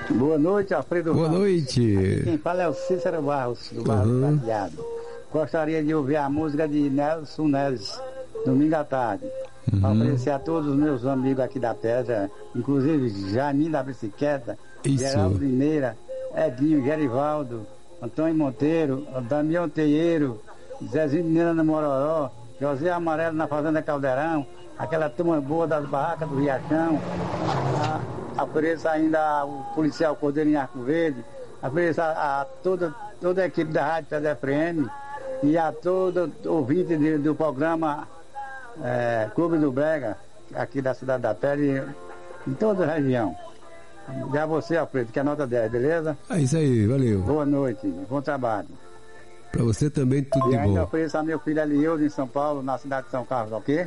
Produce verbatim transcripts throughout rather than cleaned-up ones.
Boa noite, Alfredo. Boa noite. Aqui quem fala é o Cícero Barros, do Barros uhum. Prateado. Gostaria de ouvir a música de Nelson Neves, domingo à tarde. Uhum. Para oferecer a todos os meus amigos aqui da Pedra, inclusive Jamin da Bicicleta, Isso. Geraldo Limeira, Edinho, Gerivaldo, Antônio Monteiro, Damião Teieiro, Zezinho Mineira na Mororó, José Amarelo na Fazenda Caldeirão, aquela turma boa das barracas do Riachão. Ofereço ainda o policial Cordeiro em Arco Verde, ofereço a, a toda, toda a equipe da Rádio Pedra F M e a todo ouvinte de, do programa é, Clube do Brega, aqui da cidade da Pele, em toda a região. E a você, Alfredo, que é nota dez, beleza? É isso aí, valeu. Boa noite, bom trabalho. Pra você também, tudo e de bom. E ainda ofereço a meu filho Elieudo, em São Paulo, na cidade de São Carlos, ok?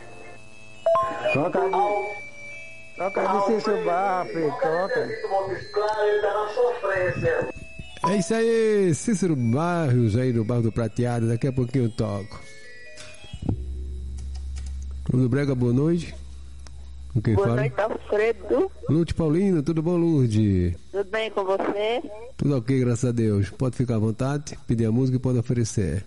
Toca de... Toca de Cícero Barros, toca. É isso aí, Cícero Barros, aí no Barro do Prateado. Daqui a pouquinho eu toco. Clube do Brega, boa noite. Com quem boa fala? noite, Alfredo. Lourdes Paulino, tudo bom, Lourdes? Tudo bem com você? Tudo ok, graças a Deus. Pode ficar à vontade, pedir a música e pode oferecer.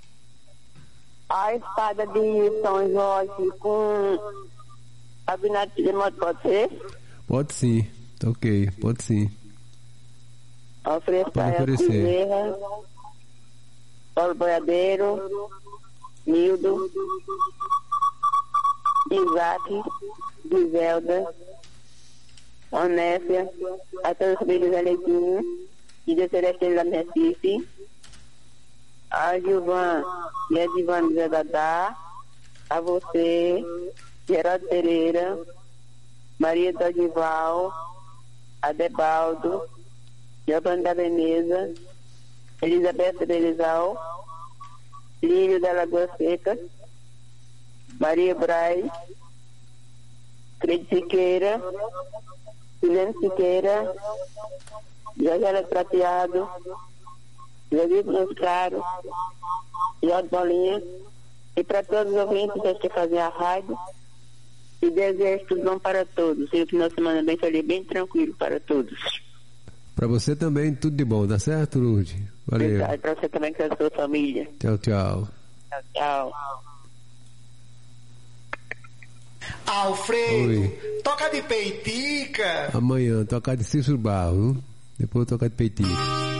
A espada de São Jorge com Abinato de moto, pode ser? Pode sim, tá ok, pode sim. Oferecer pode oferecer. Paulo Boiadeiro, Nildo, Isaac, Giselda, Onécia, a todos os filhos Aledinho, e de Celestino da Recife, a Gilvan e a Divan de Dadá, a você, Geraldo Pereira, Maria Dodival, Adebaldo, Giovanni da Veneza, Elizabeth Belizal, Lírio da Lagoa Seca, Maria Braz, Crede Siqueira, Juliano Siqueira, Jorge Prateado, José Nos Caro, Jorge Bolinha, e para todos os ouvintes que fazem a rádio, e desejo tudo bom para todos. E o final de semana bem feliz, bem tranquilo para todos. Para você também, tudo de bom, dá certo, Lourdes? Valeu. E para você também, com a sua família. Tchau, tchau. Tchau, tchau. Alfredo, Oi. Toca de Peitica. Amanhã, tocar de Cícero Barros, depois tocar de Peitica.